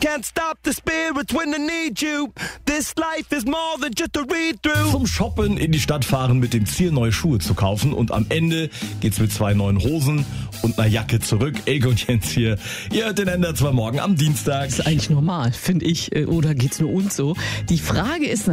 can't stop the spirits when they need you. This life is more than just a read-through. Zum Shoppen in die Stadt fahren mit dem Ziel, neue Schuhe zu kaufen. Und am Ende geht's mit 2 neuen Hosen und einer Jacke zurück. Elke und Jens hier. Ihr hört den NDR 2 morgen am Dienstag. Das ist eigentlich normal, finde ich. Oder geht's nur uns so? Die Frage ist